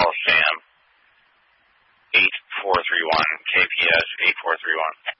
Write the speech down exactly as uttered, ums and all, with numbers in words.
call Sam, eight four three one, K P S eight four three one.